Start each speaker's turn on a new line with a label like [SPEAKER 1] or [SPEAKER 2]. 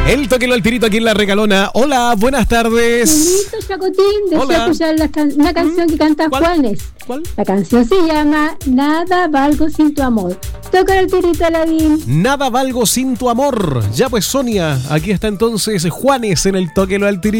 [SPEAKER 1] El Tóquelo al Tirito aquí en La Regalona. Hola, buenas tardes.
[SPEAKER 2] Bonito, Chacotín, deseo escuchar una canción que canta Juanes.
[SPEAKER 1] ¿Cuál?
[SPEAKER 2] La canción se llama Nada valgo sin tu amor. Toca el tirito, Aladín.
[SPEAKER 1] Nada valgo sin tu amor. Ya pues, Sonia, aquí está entonces Juanes en el Tóquelo al Tirito.